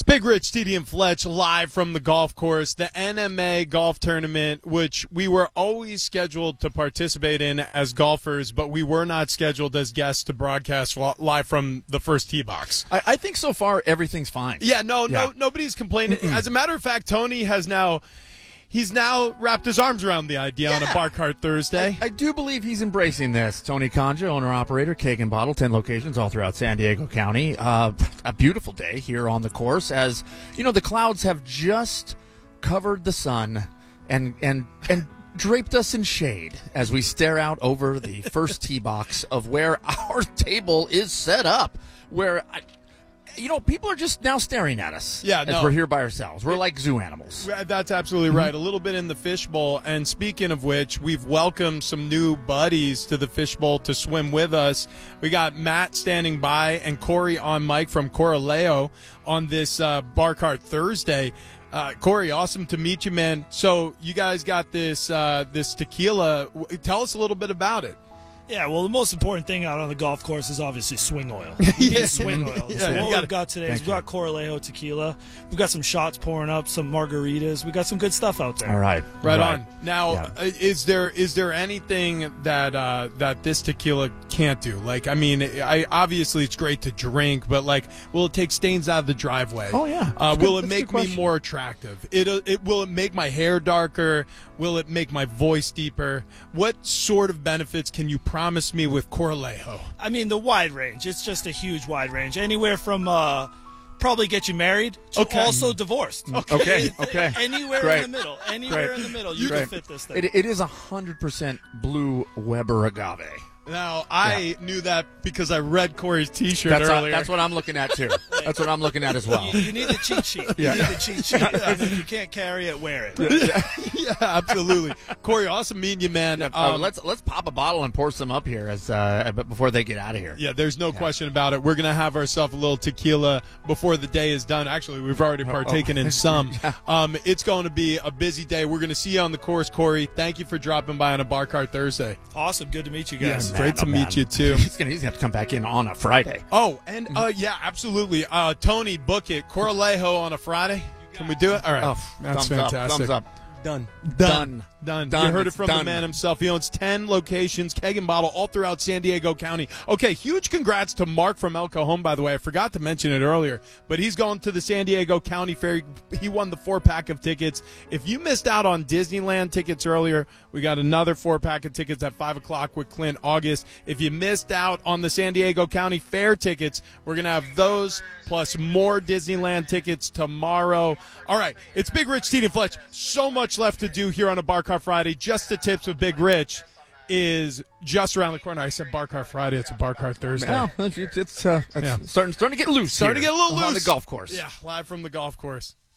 It's Big Rich, TD, and Fletch live from the golf course, the NMA golf tournament, which we were always scheduled to participate in as golfers, but we were not scheduled as guests to broadcast live from the first tee box. I think so far everything's fine. Yeah, nobody's complaining. As a matter of fact, Tony has now wrapped his arms around the idea on a Bar Cart Thursday. I do believe he's embracing this. Tony Conja, owner-operator, Keg and Bottle, 10 locations all throughout San Diego County. A beautiful day here on the course as, the clouds have just covered the sun and draped us in shade as we stare out over the first tee box of where our table is set up, where people are just now staring at us as we're here by ourselves. We're like zoo animals. That's absolutely right. A little bit in the fishbowl. And speaking of which, we've welcomed some new buddies to the fishbowl to swim with us. We got Matt standing by and Corey on mic from Corralejo on this Bar Cart Thursday. Corey, awesome to meet you, man. So you guys got this tequila. Tell us a little bit about it. Yeah, well, the most important thing out on the golf course is obviously swing oil. Swing oil. So what we've got today is we've got Corralejo tequila. We've got some shots pouring up, some margaritas. We've got some good stuff out there. All right. Right on. Now, is there anything that this tequila can't do? Like, I mean, obviously it's great to drink, but will it take stains out of the driveway? Oh yeah. Will it make me more attractive? Will it make my hair darker? Will it make my voice deeper? What sort of benefits can you promise me with Corralejo? I mean, the wide range. It's just a huge wide range. Anywhere from probably get you married to also divorced. Okay. Anywhere in the middle. Anywhere in the middle, you can fit this thing. It is 100% blue Weber agave. Now, I knew that because I read Corey's T-shirt earlier. That's what I'm looking at, too. That's what I'm looking at as well. You need the cheat sheet. You need the cheat sheet. If you can't carry it, wear it. Yeah, absolutely. Corey, awesome meeting you, man. Let's pop a bottle and pour some up here before they get out of here. Yeah, there's no question about it. We're going to have ourselves a little tequila before the day is done. Actually, we've already partaken in some. It's going to be a busy day. We're going to see you on the course, Corey. Thank you for dropping by on a Bar Cart Thursday. Awesome. Good to meet you guys. Great to meet you, too. He's going to have to come back in on a Friday. Oh, and yeah, absolutely. Tony, book it. Corralejo on a Friday. Can we do it? All right. Oh, that's Thumbs fantastic. up. Done. Done. You heard it from the man himself. He owns 10 locations, Keg and Bottle, all throughout San Diego County. Okay, huge congrats to Mark from El Cajon, by the way. I forgot to mention it earlier, but he's going to the San Diego County Fair. He won the 4-pack of tickets. If you missed out on Disneyland tickets earlier, we got another 4-pack of tickets at 5 o'clock with Clint August. If you missed out on the San Diego County Fair tickets, we're going to have those plus more Disneyland tickets tomorrow. All right, it's Big Rich, TD, and Fletch. So much left to do here on a Bar Cart Friday. Just the tips with Big Rich is just around the corner. I said Bar Cart Friday. It's a Bar Cart Thursday. Well, it's starting to get loose. Starting to get a little loose on the golf course. Yeah, live from the golf course.